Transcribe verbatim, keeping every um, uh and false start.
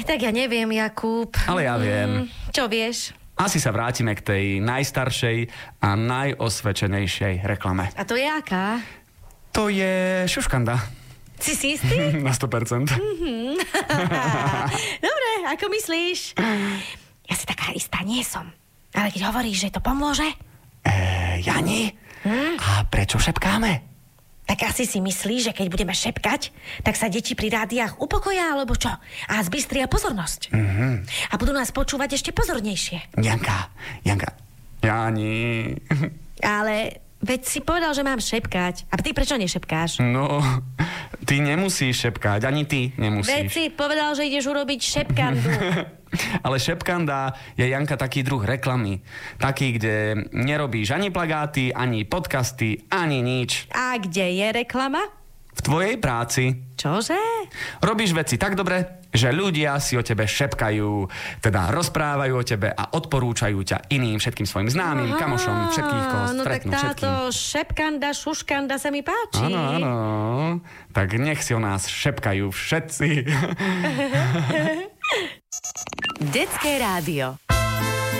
Tak ja neviem, Jakub. Ale ja viem. Mm, čo vieš? Asi sa vrátime k tej najstaršej a najosvedčenejšej reklame. A to je aká? To je šuškanda. Si si istý? Na sto percent. Mm-hmm. Dobre, ako myslíš? Ja si taká istá nie som. Ale keď hovoríš, že to pomôže? E, Jani? Hm? A prečo šepkáme? Tak asi si myslíš, že keď budeme šepkať, tak sa deti pri rádiách upokoja, alebo čo? A zbystria pozornosť. Mm-hmm. A budú nás počúvať ešte pozornejšie. Janka, Janka, Jani. Ale veď si povedal, že mám šepkať. A ty prečo nešepkáš? No, ty nemusíš šepkať, ani ty nemusíš. Veď si povedal, že ideš urobiť šepkandu. Ale šepkanda je, Janka, taký druh reklamy. Taký, kde nerobíš ani plagáty, ani podcasty, ani nič. A kde je reklama? V tvojej práci. Čože? Robíš veci tak dobre, že ľudia si o tebe šepkajú, teda rozprávajú o tebe a odporúčajú ťa iným, všetkým svojim známym, Aha, kamošom, všetkých, koho no stretnú, tak táto všetkým. šepkanda, šuškanda sa mi páči. Áno, áno. Tak nech si o nás šepkajú všetci. Detské rádio.